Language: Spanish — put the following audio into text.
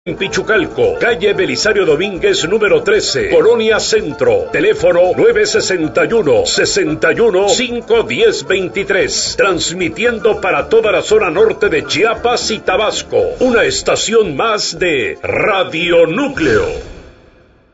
En Pichucalco, calle Belisario Domínguez número 13, Colonia Centro, teléfono 961-61-510-23, transmitiendo para toda la zona norte de Chiapas y Tabasco, una estación más de Radio Núcleo.